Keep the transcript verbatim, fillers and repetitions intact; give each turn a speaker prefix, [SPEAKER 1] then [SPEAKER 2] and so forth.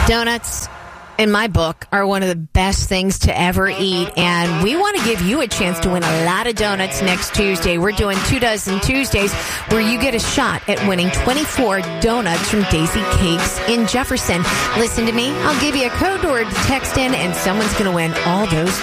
[SPEAKER 1] Donuts, in my book, are one of the best things to ever eat, and we want to give you a chance to win a lot of donuts next Tuesday. We're doing two dozen Tuesdays where you get a shot at winning twenty-four donuts from Daisy Cakes in Jefferson. Listen to me. I'll give you a code word to text in, and someone's going to win all those